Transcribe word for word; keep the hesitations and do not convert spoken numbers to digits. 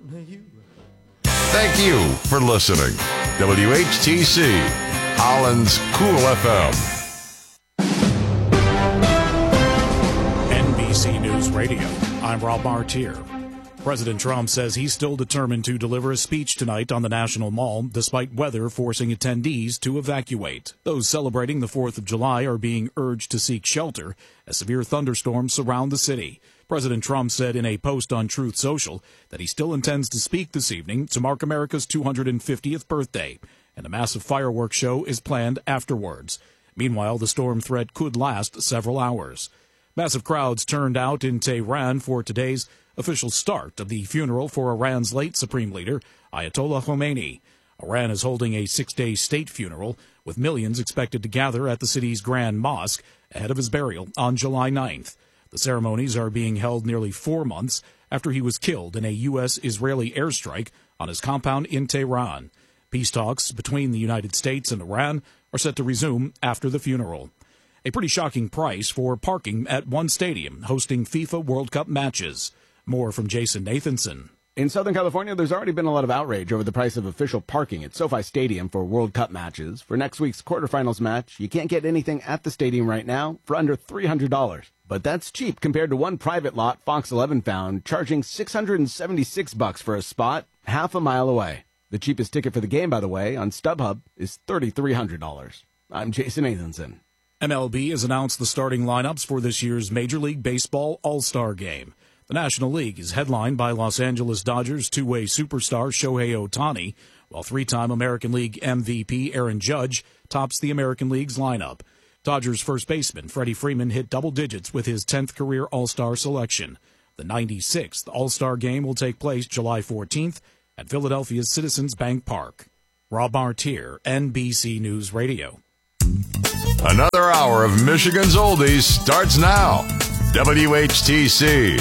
Thank you for listening. W H T C, Holland's Cool F M. N B C News Radio. I'm Rob Martier. President Trump says he's still determined to deliver a speech tonight on the National Mall, despite weather forcing attendees to evacuate. Those celebrating the fourth of July are being urged to seek shelter as severe thunderstorms surround the city. President Trump said in a post on Truth Social that he still intends to speak this evening to mark America's two hundred fiftieth birthday, and a massive fireworks show is planned afterwards. Meanwhile, the storm threat could last several hours. Massive crowds turned out in Tehran for today's official start of the funeral for Iran's late supreme leader, Ayatollah Khomeini. Iran is holding a six-day state funeral, with millions expected to gather at the city's Grand Mosque ahead of his burial on July ninth. The ceremonies are being held nearly four months after he was killed in a U S Israeli airstrike on his compound in Tehran. Peace talks between the United States and Iran are set to resume after the funeral. A pretty shocking price for parking at one stadium hosting FIFA World Cup matches. More from Jason Nathanson. In Southern California, there's already been a lot of outrage over the price of official parking at SoFi Stadium for World Cup matches. For next week's quarterfinals match, you can't get anything at the stadium right now for under three hundred dollars. But that's cheap compared to one private lot Fox eleven found charging six hundred seventy-six bucks for a spot half a mile away. The cheapest ticket for the game, by the way, on StubHub is three thousand three hundred dollars. I'm Jason Nathanson. M L B has announced the starting lineups for this year's Major League Baseball All-Star Game. The National League is headlined by Los Angeles Dodgers two-way superstar Shohei Ohtani, while three-time American League M V P Aaron Judge tops the American League's lineup. Dodgers first baseman Freddie Freeman hit double digits with his tenth career All-Star selection. The ninety-sixth All-Star Game will take place July fourteenth at Philadelphia's Citizens Bank Park. Rob Martier, N B C News Radio. Another hour of Michigan's Oldies starts now. W H T C,